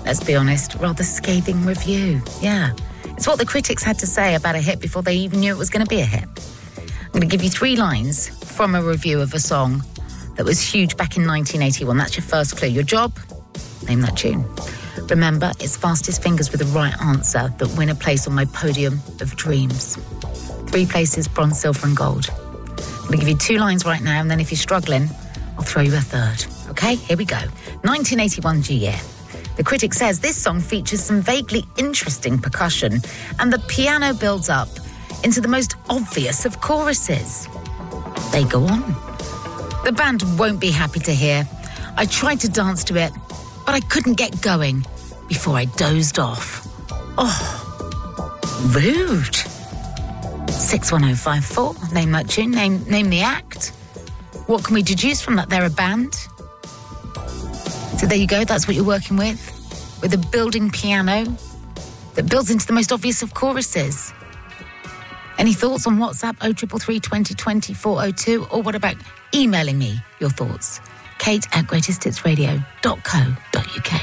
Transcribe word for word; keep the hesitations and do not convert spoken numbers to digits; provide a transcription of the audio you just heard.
let's be honest, rather scathing review. Yeah. It's what the critics had to say about a hit before they even knew it was going to be a hit. I'm going to give you three lines from a review of a song that was huge back in nineteen eighty-one. That's your first clue. Your job? Name that tune. Remember, it's fastest fingers with the right answer that win a place on my podium of dreams. Three places, bronze, silver and gold. I'm going to give you two lines right now, and then if you're struggling, I'll throw you a third. Okay, here we go. nineteen eighty-one's your year. The critic says this song features some vaguely interesting percussion, and the piano builds up into the most obvious of choruses. They go on. The band won't be happy to hear. I tried to dance to it, but I couldn't get going before I dozed off. Oh, rude. six one oh five four, name that tune, name, name the act. What can we deduce from that? They're a band. So there you go, that's what you're working with. With a building piano that builds into the most obvious of choruses. Any thoughts on WhatsApp oh three three three, twenty twenty, four oh two? Or what about emailing me your thoughts? Kate at greatest hits radio dot co dot uk.